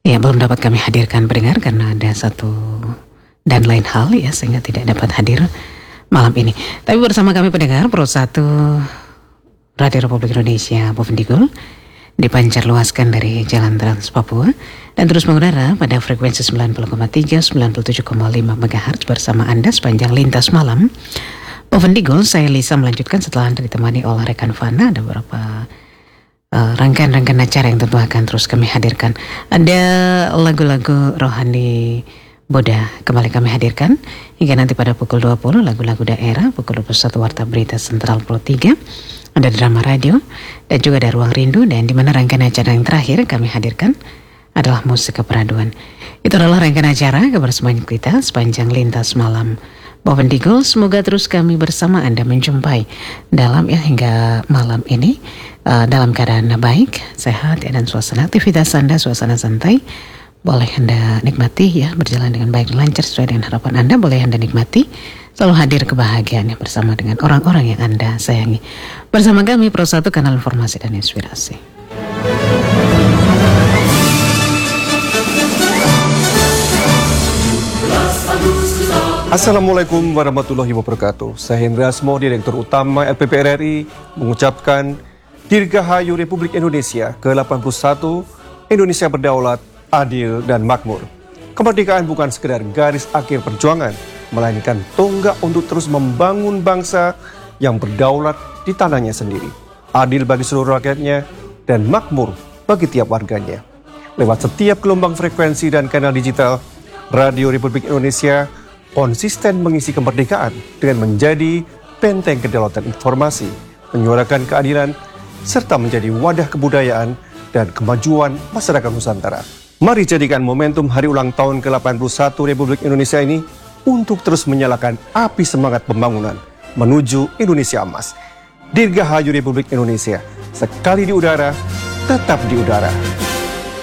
Ya, belum dapat kami hadirkan pendengar karena ada satu dan lain hal ya, sehingga tidak dapat hadir malam ini. Tapi bersama kami pendengar Pro 1 Radio Republik Indonesia Bovendigul dipancar luaskan dari Jalan Trans Papua dan terus mengudara pada frekuensi 90,3 97,5 MHz bersama Anda sepanjang lintas malam. Bovendigul, saya Lisa melanjutkan setelah Anda ditemani oleh rekan Fana. Ada beberapa rangkaian-rangkaian acara yang tentu akan terus kami hadirkan. Ada lagu-lagu rohani Buddha kembali kami hadirkan hingga nanti pada pukul 20 lagu-lagu daerah, pukul 21 Warta Berita Sentral Pro 3, ada drama radio dan juga ada Ruang Rindu, dan di mana rangkaian acara yang terakhir kami hadirkan adalah musik keperaduan. Itu adalah rangkaian acara kebersamaan kita sepanjang lintas malam Bovendigul. Semoga terus kami bersama Anda menjumpai dalam hingga malam ini dalam keadaan baik, sehat ya, dan suasana aktivitas Anda suasana santai. Boleh Anda nikmati ya, berjalan dengan baik dan lancar sesuai dengan harapan Anda. Boleh Anda nikmati, selalu hadir kebahagiaan ya, bersama dengan orang-orang yang Anda sayangi. Bersama kami Pro 1 Kanal Informasi dan Inspirasi. Assalamualaikum warahmatullahi wabarakatuh. Saya Hendra Asmo, Direktur Utama LPP RRI, mengucapkan Dirgahayu Republik Indonesia ke-81, Indonesia berdaulat, adil dan makmur. Kemerdekaan bukan sekedar garis akhir perjuangan, melainkan tonggak untuk terus membangun bangsa yang berdaulat di tanahnya sendiri, adil bagi seluruh rakyatnya, dan makmur bagi tiap warganya. Lewat setiap gelombang frekuensi dan kanal digital, Radio Republik Indonesia konsisten mengisi kemerdekaan dengan menjadi benteng kedaulatan informasi, menyuarakan keadilan, serta menjadi wadah kebudayaan dan kemajuan masyarakat Nusantara. Mari jadikan momentum hari ulang tahun ke-81 Republik Indonesia ini untuk terus menyalakan api semangat pembangunan menuju Indonesia Emas. Dirgahayu Republik Indonesia, sekali di udara, tetap di udara.